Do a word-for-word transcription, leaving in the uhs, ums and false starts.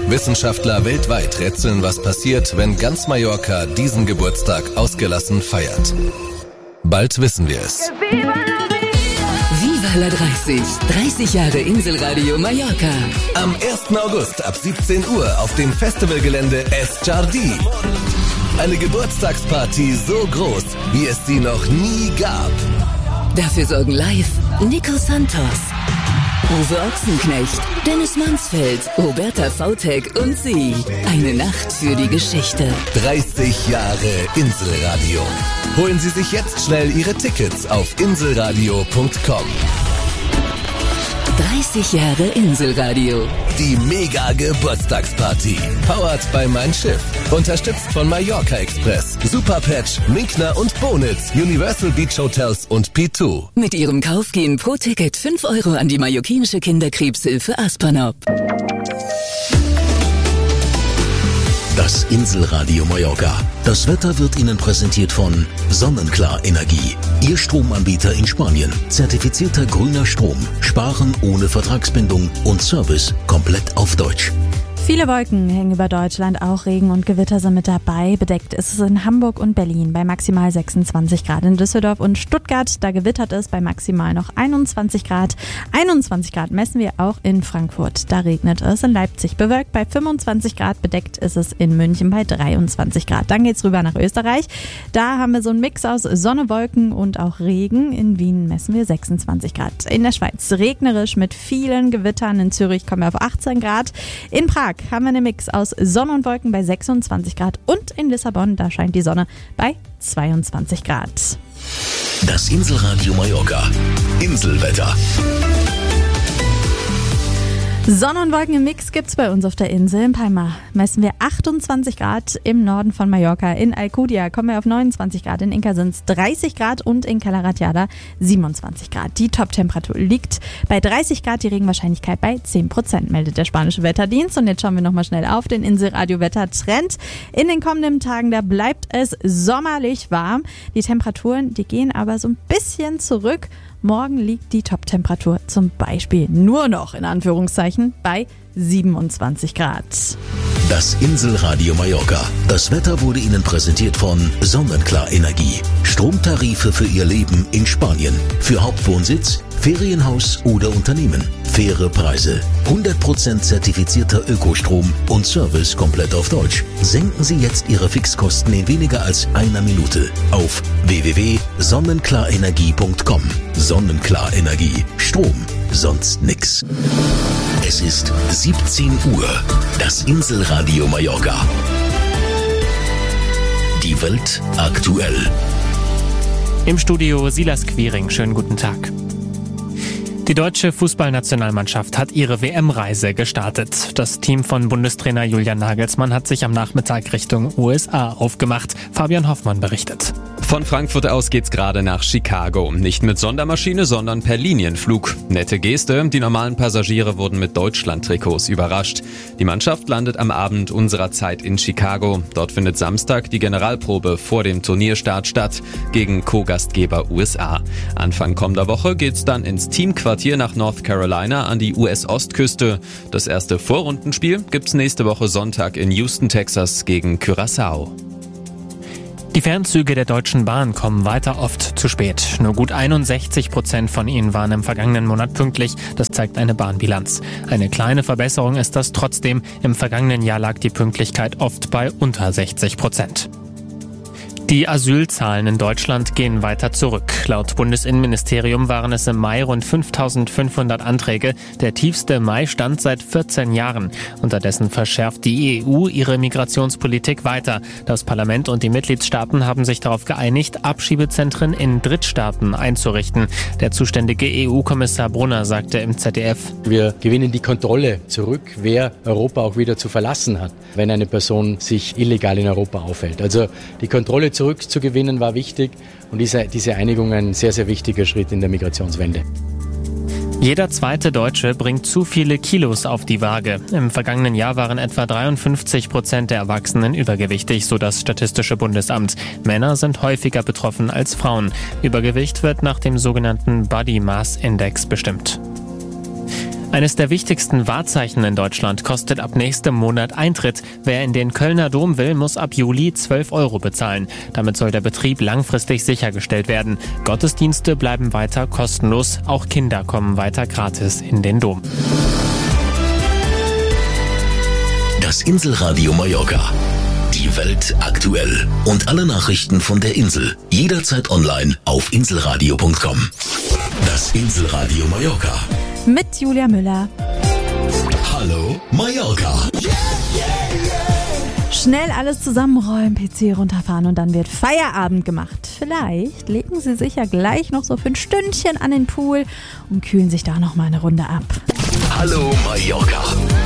Wissenschaftler weltweit rätseln, was passiert, wenn ganz Mallorca diesen Geburtstag ausgelassen feiert. Bald wissen wir es. Viva la dreißig. dreißig Jahre Inselradio Mallorca. Am ersten August ab siebzehn Uhr auf dem Festivalgelände Es Jardí. Eine Geburtstagsparty so groß, wie es sie noch nie gab. Dafür sorgen live Nico Santos, Uwe Ochsenknecht, Dennis Mansfeld, Roberta Vautek und sie. Eine Nacht für die Geschichte. dreißig Jahre Inselradio. Holen Sie sich jetzt schnell Ihre Tickets auf inselradio punkt com. dreißig Jahre Inselradio. Die Mega-Geburtstagsparty. Powered by Mein Schiff. Unterstützt von Mallorca Express, Superpatch, Minkner und Bonitz, Universal Beach Hotels und P zwei. Mit ihrem Kauf gehen pro Ticket fünf Euro an die mallorquinische Kinderkrebshilfe Aspanop. Das Inselradio Mallorca. Das Wetter wird Ihnen präsentiert von Sonnenklar Energie. Ihr Stromanbieter in Spanien. Zertifizierter grüner Strom. Sparen ohne Vertragsbindung und Service komplett auf Deutsch. Viele Wolken hängen über Deutschland, auch Regen und Gewitter sind mit dabei. Bedeckt ist es in Hamburg und Berlin bei maximal sechsundzwanzig Grad. In Düsseldorf und Stuttgart, da gewittert es bei maximal noch einundzwanzig Grad. einundzwanzig Grad messen wir auch in Frankfurt. Da regnet es. In Leipzig bewölkt bei fünfundzwanzig Grad. Bedeckt ist es in München bei dreiundzwanzig Grad. Dann geht's rüber nach Österreich. Da haben wir so einen Mix aus Sonne, Wolken und auch Regen. In Wien messen wir sechsundzwanzig Grad. In der Schweiz regnerisch mit vielen Gewittern. In Zürich kommen wir auf achtzehn Grad. In Prag haben wir einen Mix aus Sonne und Wolken bei sechsundzwanzig Grad und in Lissabon, da scheint die Sonne bei zweiundzwanzig Grad. Das Inselradio Mallorca. Inselwetter. Sonne und Wolken im Mix gibt's bei uns auf der Insel. In Palma messen wir achtundzwanzig Grad, im Norden von Mallorca. In Alcudia kommen wir auf neunundzwanzig Grad, in Inca sind's dreißig Grad und in Cala Ratjada siebenundzwanzig Grad. Die Top-Temperatur liegt bei dreißig Grad, die Regenwahrscheinlichkeit bei zehn Prozent, meldet der spanische Wetterdienst. Und jetzt schauen wir nochmal schnell auf den Inselradio-Wettertrend. In den kommenden Tagen, da bleibt es sommerlich warm. Die Temperaturen, die gehen aber so ein bisschen zurück. Morgen liegt die Top-Temperatur zum Beispiel nur noch, in Anführungszeichen, bei siebenundzwanzig Grad. Das Inselradio Mallorca. Das Wetter wurde Ihnen präsentiert von Sonnenklar Energie. Stromtarife für Ihr Leben in Spanien. Für Hauptwohnsitz, Ferienhaus oder Unternehmen. Faire Preise. hundert Prozent zertifizierter Ökostrom und Service komplett auf Deutsch. Senken Sie jetzt Ihre Fixkosten in weniger als einer Minute auf w w w punkt sonnenklarenergie punkt com. Sonnenklar Energie. Strom. Sonst nix. Es ist siebzehn Uhr. Das Inselradio Mallorca. Die Welt aktuell. Im Studio Silas Quiring. Schönen guten Tag. Die deutsche Fußballnationalmannschaft hat ihre W M-Reise gestartet. Das Team von Bundestrainer Julian Nagelsmann hat sich am Nachmittag Richtung U S A aufgemacht. Fabian Hoffmann berichtet. Von Frankfurt aus geht's gerade nach Chicago. Nicht mit Sondermaschine, sondern per Linienflug. Nette Geste, die normalen Passagiere wurden mit Deutschland-Trikots überrascht. Die Mannschaft landet am Abend unserer Zeit in Chicago. Dort findet Samstag die Generalprobe vor dem Turnierstart statt gegen Co-Gastgeber U S A. Anfang kommender Woche geht's dann ins Teamquartier nach North Carolina an die U S-Ostküste. Das erste Vorrundenspiel gibt's nächste Woche Sonntag in Houston, Texas gegen Curaçao. Die Fernzüge der Deutschen Bahn kommen weiter oft zu spät. Nur gut einundsechzig Prozent von ihnen waren im vergangenen Monat pünktlich. Das zeigt eine Bahnbilanz. Eine kleine Verbesserung ist das trotzdem. Im vergangenen Jahr lag die Pünktlichkeit oft bei unter sechzig Prozent. Die Asylzahlen in Deutschland gehen weiter zurück. Laut Bundesinnenministerium waren es im Mai rund fünftausendfünfhundert Anträge, der tiefste Mai-Stand seit vierzehn Jahren. Unterdessen verschärft die E U ihre Migrationspolitik weiter. Das Parlament und die Mitgliedstaaten haben sich darauf geeinigt, Abschiebezentren in Drittstaaten einzurichten. Der zuständige E U-Kommissar Brunner sagte im Z D F: Wir gewinnen die Kontrolle zurück, wer Europa auch wieder zu verlassen hat, wenn eine Person sich illegal in Europa aufhält. Also die Kontrolle zurückzugewinnen war wichtig und diese, diese Einigung ein sehr, sehr wichtiger Schritt in der Migrationswende. Jeder zweite Deutsche bringt zu viele Kilos auf die Waage. Im vergangenen Jahr waren etwa dreiundfünfzig Prozent der Erwachsenen übergewichtig, so das Statistische Bundesamt. Männer sind häufiger betroffen als Frauen. Übergewicht wird nach dem sogenannten Body Mass Index bestimmt. Eines der wichtigsten Wahrzeichen in Deutschland kostet ab nächstem Monat Eintritt. Wer in den Kölner Dom will, muss ab Juli zwölf Euro bezahlen. Damit soll der Betrieb langfristig sichergestellt werden. Gottesdienste bleiben weiter kostenlos. Auch Kinder kommen weiter gratis in den Dom. Das Inselradio Mallorca. Die Welt aktuell. Und alle Nachrichten von der Insel. Jederzeit online auf inselradio punkt com. Das Inselradio Mallorca. Mit Julia Müller. Hallo Mallorca. Schnell alles zusammenräumen, P C runterfahren und dann wird Feierabend gemacht. Vielleicht legen Sie sich ja gleich noch so für ein Stündchen an den Pool und kühlen sich da noch mal eine Runde ab. Hallo Mallorca.